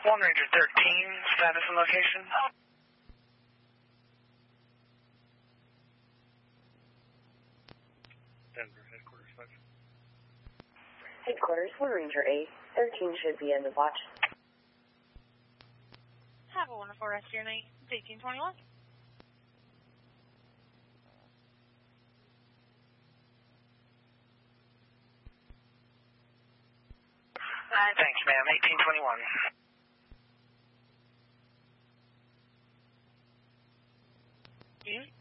One Ranger 13, status and location. Denver, headquarters 5. Headquarters, One Ranger 8, 13 should be in the watch. Have a wonderful rest of your night. 1821. Thanks, ma'am. 1821. You?